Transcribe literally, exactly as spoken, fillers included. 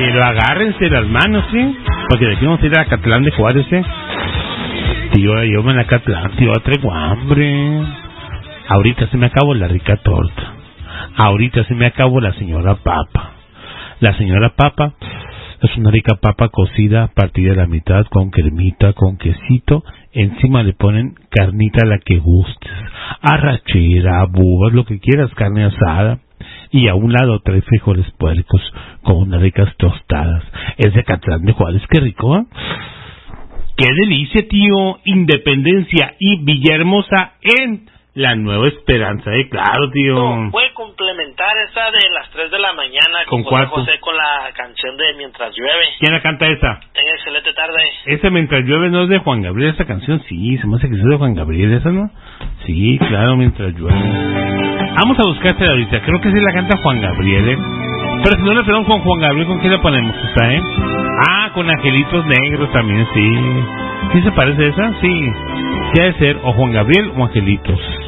Pero agárrense las manos, ¿sí? Porque de aquí vamos a ir a Acatlán de Juárez, ¿sí? Tío, yo me la Acatlán, tío, traigo hambre. Ahorita se me acabó la rica torta. Ahorita se me acabó la señora papa. La señora papa es una rica papa cocida, partida a la mitad, con cremita, con quesito. Encima le ponen carnita, la que gustes. Arrachera, bubas, lo que quieras, carne asada. Y a un lado trae frijoles puercos con unas ricas tostadas. Es de Acatlán de Juárez, qué rico, ¿eh? ¡Qué delicia, tío! Independencia y Villahermosa en la Nueva Esperanza, ¿eh? Claro, tío. No, puede complementar esa de las tres de la mañana con José José con la canción de Mientras Llueve. ¿Quién la canta esa? En Excelente Tarde. Esa Mientras Llueve no es de Juan Gabriel, esa canción sí, se me hace que es de Juan Gabriel, esa, ¿no? Sí, claro, Mientras Llueve. Vamos a buscarse ahorita, creo que sí la canta Juan Gabriel, ¿eh? Pero si no le pegamos con Juan Gabriel, ¿con quién la ponemos esta, eh? Ah, con Angelitos Negros también, sí. ¿Sí se parece a esa? Sí. ¿Qué ha de ser? O Juan Gabriel o Angelitos.